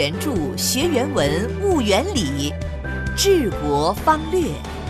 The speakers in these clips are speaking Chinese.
原著，学原文，悟原理，治国方略。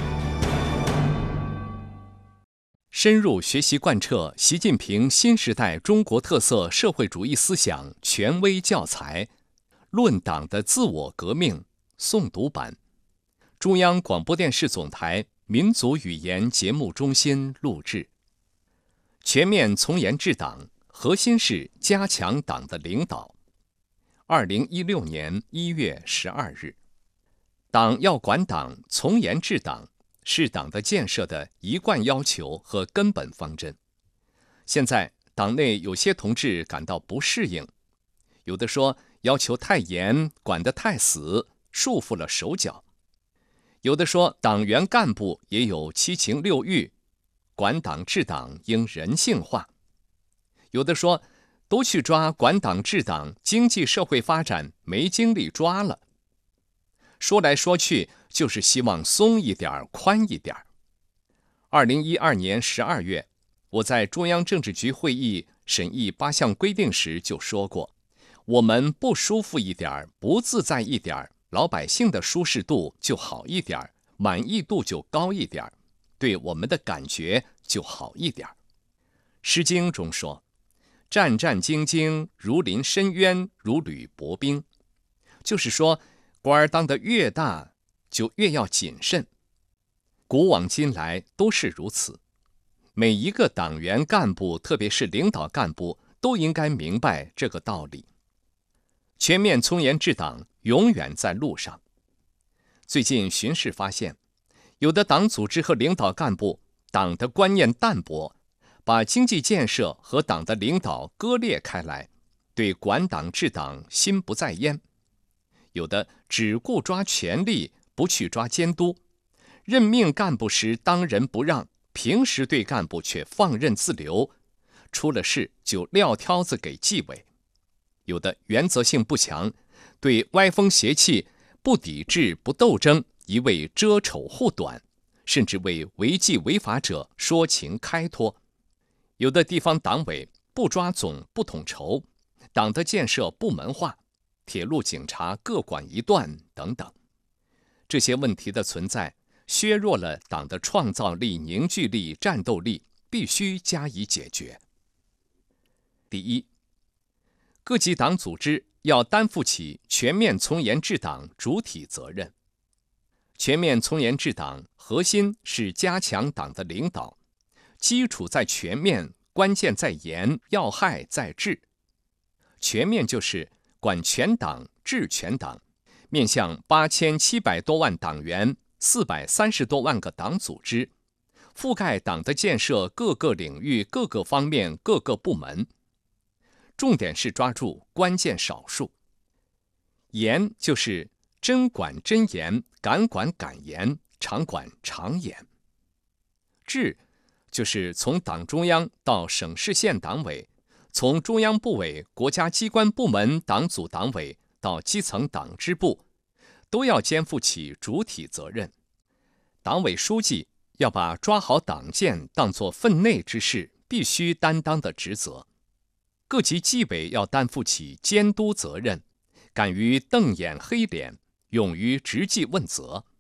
深入学习贯彻习近平新时代中国特色社会主义思想权威教材《论党的自我革命》诵读版，中央广播电视总台民族语言节目中心录制。全面从严治党，核心是加强党的领导。2016年1月12日，党要管党，从严治党，是党的建设的一贯要求和根本方针。现在党内有些同志感到不适应，有的说要求太严，管得太死，束缚了手脚；有的说党员干部也有七情六欲，管党治党应人性化；有的说都去抓管党治党，经济社会发展没精力抓了。说来说去，就是希望松一点，宽一点。2012年12月，我在中央政治局会议审议8项规定时就说过，我们不舒服一点，不自在一点，老百姓的舒适度就好一点，满意度就高一点，对我们的感觉就好一点。诗经中说，战战兢兢，如临深渊，如履薄冰，就是说官儿当得越大，就越要谨慎。古往今来都是如此，每一个党员干部，特别是领导干部，都应该明白这个道理。全面从严治党永远在路上。最近巡视发现，有的党组织和领导干部党的观念淡薄，把经济建设和党的领导割裂开来，对管党治党心不在焉。有的只顾抓权力，不去抓监督，任命干部时当仁不让，平时对干部却放任自流，出了事就撂挑子给纪委。有的原则性不强，对歪风邪气不抵制不斗争，一味遮丑护短，甚至为违纪违法者说情开脱。有的地方党委不抓总不统筹，党的建设部门化，铁路警察各管一段等等。这些问题的存在，削弱了党的创造力、凝聚力、战斗力，必须加以解决。第一，各级党组织要担负起全面从严治党主体责任。全面从严治党核心是加强党的领导，基础在全面，关键在严，要害在治。全面就是管全党、治全党，面向8700多万党员，430多万个党组织，覆盖党的建设各个领域、各个方面、各个部门。重点是抓住关键少数。严就是真管真严，敢管敢严，常管常严。治就是从党中央到省市县党委，从中央部委、国家机关部门党组党委到基层党支部，都要肩负起主体责任。党委书记要把抓好党建当作分内之事，必须担当的职责。各级纪委要担负起监督责任，敢于瞪眼黑脸，勇于直纪问责。